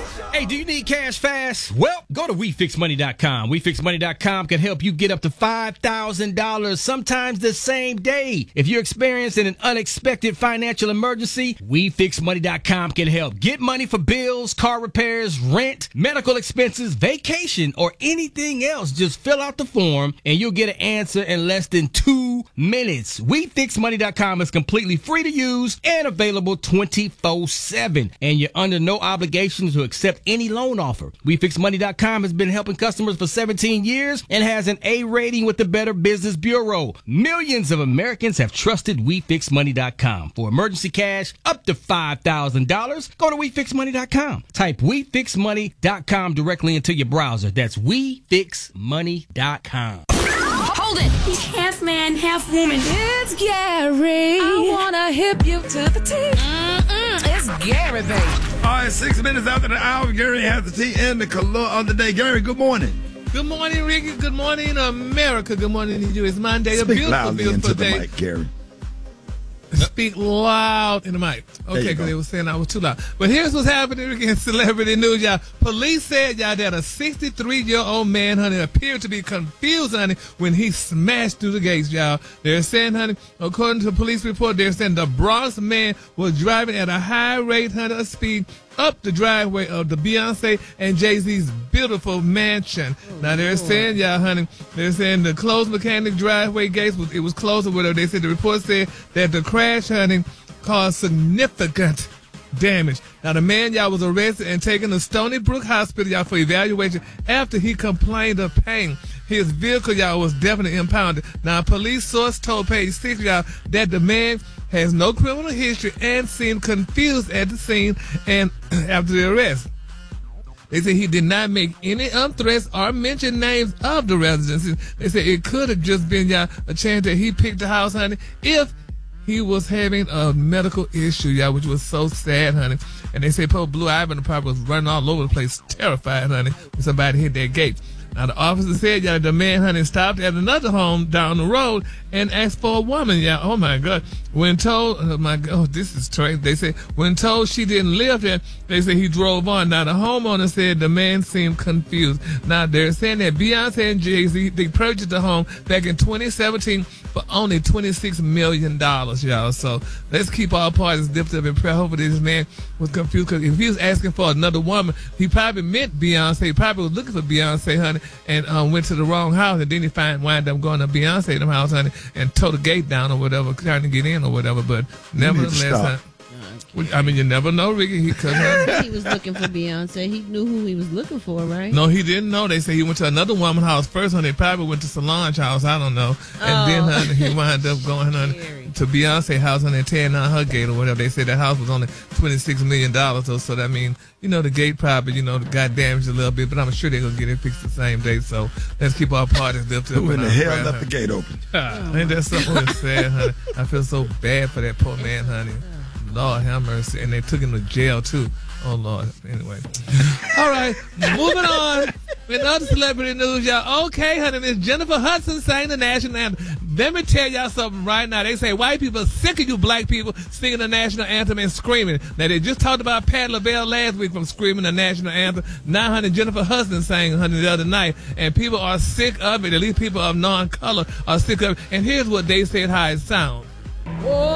Hey, do you need cash fast? Well, go to WeFixMoney.com. WeFixMoney.com can help you get up to $5,000, sometimes the same day. If you're experiencing an unexpected financial emergency, WeFixMoney.com can help. Get money for bills, car repairs, rent, medical expenses, vacation, or anything else. Just fill out the form and you'll get an answer in less than 2 minutes. WeFixMoney.com is completely free to use and available 24/7. And you're under no obligation to accept any loan offer. WeFixMoney.com has been helping customers for 17 years and has an A rating with the Better Business Bureau. Millions of Americans have trusted WeFixMoney.com. For emergency cash up to $5,000, go to WeFixMoney.com. Type WeFixMoney.com directly into your browser. That's WeFixMoney.com. Hold it! He's half man, half woman. It's Gary. I wanna hip you to the teeth. It's Gary, baby. All right, 6 minutes after the hour, Gary has the tea and the color of the day. Gary, good morning. Good morning, Ricky. Good morning, America. Good morning to you. It's Monday. Speak A beautiful, loudly beautiful into day. the mic, Gary. Speak loud in the mic. Okay, because they were saying I was too loud. But here's what's happening in celebrity news, y'all. Police said, y'all, that a 63-year-old man, honey, appeared to be confused, honey, when he smashed through the gates, y'all. They're saying, honey, according to a police report, they're saying the Bronx man was driving at a high rate, honey, of speed up the driveway of the Beyonce and Jay-Z's beautiful mansion. Now, they're saying, y'all, honey, they're saying the closed mechanic driveway gates, it was closed or whatever. They said the report said that the crash, honey, caused significant damage. Now, the man, y'all, was arrested and taken to Stony Brook Hospital, y'all, for evaluation after he complained of pain. His vehicle, y'all, was definitely impounded. Now, a police source told Page 6, y'all, that the man has no criminal history and seemed confused at the scene and after the arrest. They said he did not make any threats or mention names of the residents. They said it could have just been, y'all, a chance that he picked the house, honey, if he was having a medical issue, y'all, which was so sad, honey. And they say poor Blue Ivan probably was running all over the place, terrified, honey, when somebody hit that gate. Now, the officer said, y'all, the man, honey, stopped at another home down the road and asked for a woman, y'all. Oh, my God. When told, this is strange. They said, when told she didn't live there, they said he drove on. Now, the homeowner said the man seemed confused. Now, they're saying that Beyonce and Jay-Z, they purchased the home back in 2017 for only $26 million, y'all. So let's keep all parties lifted up in prayer. Hopefully this man was confused, because if he was asking for another woman, he probably meant Beyonce. He probably was looking for Beyonce, honey, and went to the wrong house, and then he wind up going to Beyonce's house, honey, and tore the gate down or whatever, trying to get in or whatever. But nevertheless, I mean, you never know, Ricky. He was looking for Beyonce. He knew who he was looking for, right? No, he didn't know. They say he went to another woman's house first, honey. He probably went to Solange's house. I don't know. And then, honey, he wound up going, honey, to Beyonce's house, honey, and tearing down her gate or whatever. They said that house was only $26 million. So that means, you know, the gate probably, got damaged a little bit, but I'm sure they're going to get it fixed the same day. So let's keep our parties lifted up. Who in the hell left the gate open? Ain't that something sad, honey? I feel so bad for that poor man, honey. Lord have mercy. And they took him to jail, too. Oh, Lord. Anyway. All right. Moving on. In other celebrity news, y'all. Okay, honey, Miss Jennifer Hudson sang the national anthem. Let me tell y'all something right now. They say white people are sick of you black people singing the national anthem and screaming. Now, they just talked about Pat LaBelle last week from screaming the national anthem. Now, honey, Jennifer Hudson sang, honey, the other night. And people are sick of it. At least people of non-color are sick of it. And here's what they said how it sounds.